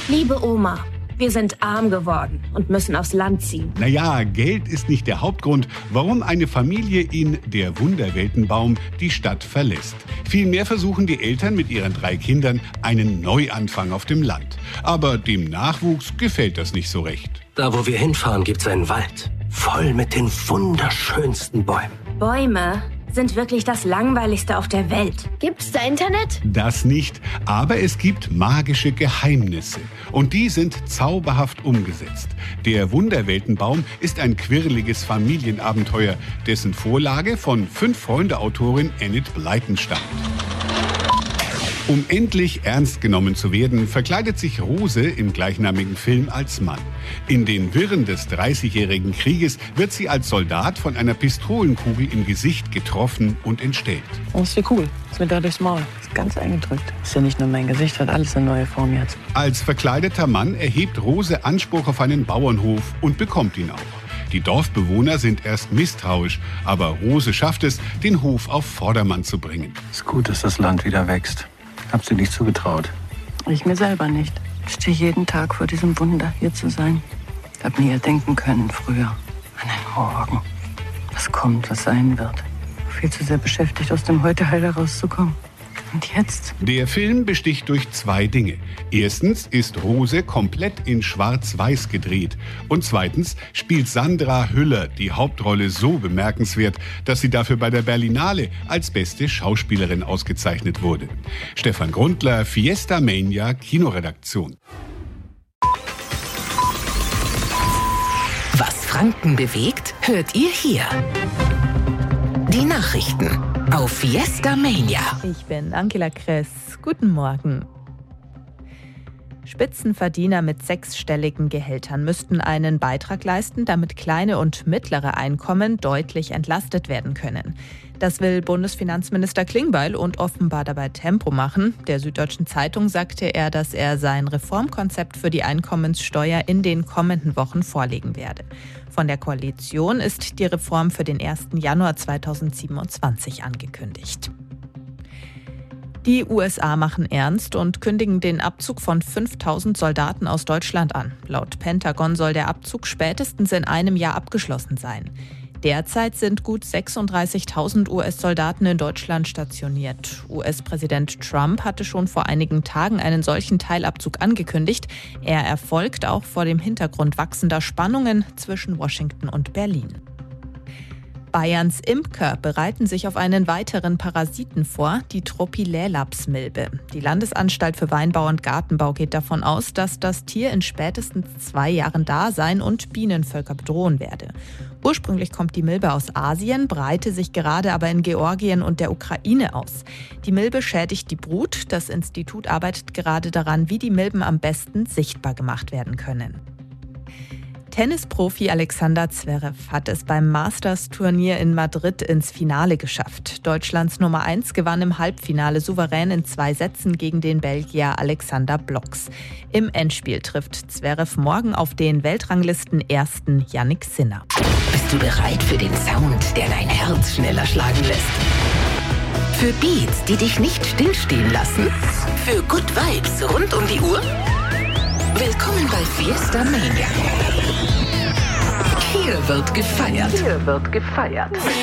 Liebe Oma, wir sind arm geworden und müssen aufs Land ziehen. Naja, Geld ist nicht der Hauptgrund, warum eine Familie in Der Wunderweltenbaum die Stadt verlässt. Vielmehr versuchen die Eltern mit ihren 3 Kindern einen Neuanfang auf dem Land. Aber dem Nachwuchs gefällt das nicht so recht. Da, wo wir hinfahren, gibt's einen Wald. Voll mit den wunderschönsten Bäumen. Bäume sind wirklich das Langweiligste auf der Welt. Gibt's da Internet? Das nicht, aber es gibt magische Geheimnisse. Und die sind zauberhaft umgesetzt. Der Wunderweltenbaum ist ein quirliges Familienabenteuer, dessen Vorlage von 5-Freunde-Autorin Enid Blyton stammt. Um endlich ernst genommen zu werden, verkleidet sich Rose im gleichnamigen Film als Mann. In den Wirren des 30-jährigen Krieges wird sie als Soldat von einer Pistolenkugel im Gesicht getroffen und entstellt. Oh, ist wie cool. Ist mir da durchs Maul. Ist ganz eingedrückt. Ist ja nicht nur mein Gesicht, hat alles eine neue Form jetzt. Als verkleideter Mann erhebt Rose Anspruch auf einen Bauernhof und bekommt ihn auch. Die Dorfbewohner sind erst misstrauisch, aber Rose schafft es, den Hof auf Vordermann zu bringen. Es ist gut, dass das Land wieder wächst. Hab sie nicht zugetraut. Ich mir selber nicht. Ich stehe jeden Tag vor diesem Wunder, hier zu sein. Hab nie denken können früher. An einen Morgen. Was kommt, was sein wird. Viel zu sehr beschäftigt, aus dem Heute heil herauszukommen. Und jetzt? Der Film besticht durch 2 Dinge. Erstens ist Rose komplett in Schwarz-Weiß gedreht. Und zweitens spielt Sandra Hüller die Hauptrolle so bemerkenswert, dass sie dafür bei der Berlinale als beste Schauspielerin ausgezeichnet wurde. Stefan Grundler, Fiesta Mania, Kinoredaktion. Was Franken bewegt, hört ihr hier. Die Nachrichten auf Fiesta Mania. Ich bin Angela Kress. Guten Morgen. Spitzenverdiener mit 6-stelligen Gehältern müssten einen Beitrag leisten, damit kleine und mittlere Einkommen deutlich entlastet werden können. Das will Bundesfinanzminister Klingbeil und offenbar dabei Tempo machen. Der Süddeutschen Zeitung sagte er, dass er sein Reformkonzept für die Einkommenssteuer in den kommenden Wochen vorlegen werde. Von der Koalition ist die Reform für den 1. Januar 2027 angekündigt. Die USA machen ernst und kündigen den Abzug von 5.000 Soldaten aus Deutschland an. Laut Pentagon soll der Abzug spätestens in einem Jahr abgeschlossen sein. Derzeit sind gut 36.000 US-Soldaten in Deutschland stationiert. US-Präsident Trump hatte schon vor einigen Tagen einen solchen Teilabzug angekündigt. Er erfolgt auch vor dem Hintergrund wachsender Spannungen zwischen Washington und Berlin. Bayerns Imker bereiten sich auf einen weiteren Parasiten vor, die Tropilälapsmilbe. Die Landesanstalt für Weinbau und Gartenbau geht davon aus, dass das Tier in spätestens 2 Jahren da sein und Bienenvölker bedrohen werde. Ursprünglich kommt die Milbe aus Asien, breite sich gerade aber in Georgien und der Ukraine aus. Die Milbe schädigt die Brut. Das Institut arbeitet gerade daran, wie die Milben am besten sichtbar gemacht werden können. Tennisprofi Alexander Zverev hat es beim Masters-Turnier in Madrid ins Finale geschafft. Deutschlands Nummer 1 gewann im Halbfinale souverän in 2 Sätzen gegen den Belgier Alexander Blocks. Im Endspiel trifft Zverev morgen auf den Weltranglisten-Ersten Jannik Sinner. Bist du bereit für den Sound, der dein Herz schneller schlagen lässt? Für Beats, die dich nicht stillstehen lassen? Für Good Vibes rund um die Uhr? Willkommen bei Fiesta Mania. Hier wird gefeiert.